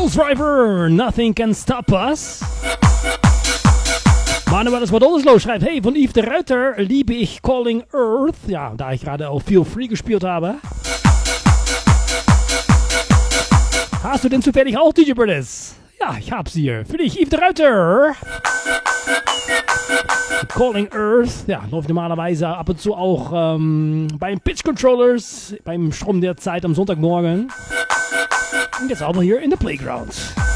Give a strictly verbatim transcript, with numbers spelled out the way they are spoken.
Ghost Rider, Nothing Can Stop Us. Manuel ist was alles los, schreibt, hey, von Yves de Ruiter liebe ich Calling Earth. Ja, da ich gerade auch Feel Free gespielt habe. Hast du denn zufällig auch D J Brothers? Ja, ich hab's hier. Für dich, Yves de Ruiter. Calling Earth, ja, läuft normalerweise ab und zu auch ähm, beim Pitch Controllers, beim Strom der Zeit am Sonntagmorgen. Und jetzt auch mal hier in the Playground.